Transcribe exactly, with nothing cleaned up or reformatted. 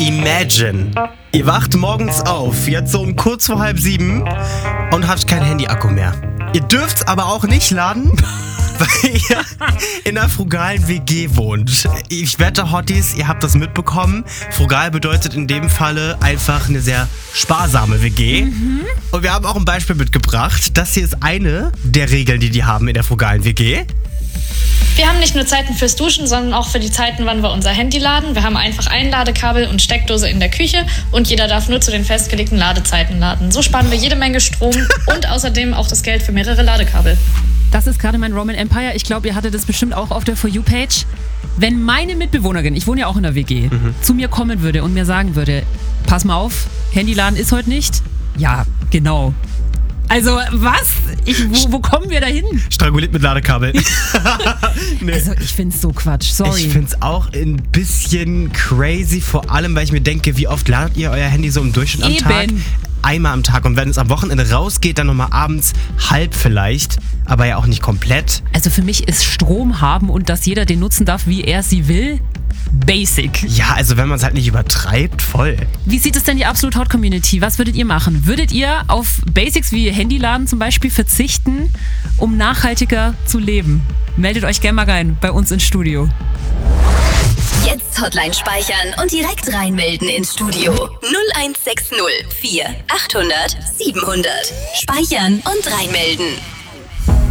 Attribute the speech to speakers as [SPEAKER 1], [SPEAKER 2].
[SPEAKER 1] Imagine, ihr wacht morgens auf, jetzt so um kurz vor halb sieben und habt kein Handy-Akku mehr. Ihr dürft's aber auch nicht laden, weil ihr in einer frugalen W G wohnt. Ich wette, Hotties, ihr habt das mitbekommen. Frugal bedeutet in dem Falle einfach eine sehr sparsame W G. Mhm. Und wir haben auch ein Beispiel mitgebracht. Das hier ist eine der Regeln, die die haben in der frugalen W G.
[SPEAKER 2] Wir haben nicht nur Zeiten fürs Duschen, sondern auch für die Zeiten, wann wir unser Handy laden. Wir haben einfach ein Ladekabel und Steckdose in der Küche und jeder darf nur zu den festgelegten Ladezeiten laden. So sparen wir jede Menge Strom und außerdem auch das Geld für mehrere Ladekabel.
[SPEAKER 3] Das ist gerade mein Roman Empire. Ich glaube, ihr hattet das bestimmt auch auf der For You-Page. Wenn meine Mitbewohnerin, ich wohne ja auch in der W G, mhm. zu mir kommen würde und mir sagen würde, pass mal auf, Handyladen ist heute nicht. Ja, genau. Also, was? Ich, wo, wo kommen wir da hin?
[SPEAKER 1] Stranguliert mit Ladekabel.
[SPEAKER 3] Nee. Also, ich find's so Quatsch, sorry.
[SPEAKER 1] Ich find's auch ein bisschen crazy, vor allem, weil ich mir denke, wie oft ladet ihr euer Handy so im Durchschnitt am
[SPEAKER 3] Eben.
[SPEAKER 1] Tag? Einmal am Tag. Und wenn es am Wochenende rausgeht, dann nochmal abends halb vielleicht, aber ja auch nicht komplett.
[SPEAKER 3] Also für mich ist Strom haben und dass jeder den nutzen darf, wie er sie will, basic.
[SPEAKER 1] Ja, also wenn man es halt nicht übertreibt, voll.
[SPEAKER 3] Wie sieht es denn die Absolute Hot Community? Was würdet ihr machen? Würdet ihr auf Basics wie Handyladen zum Beispiel verzichten, um nachhaltiger zu leben? Meldet euch gerne mal rein bei uns ins Studio.
[SPEAKER 4] Jetzt Hotline speichern und direkt reinmelden ins Studio. null eins sechs null vier achthundert siebenhundert. Speichern und reinmelden.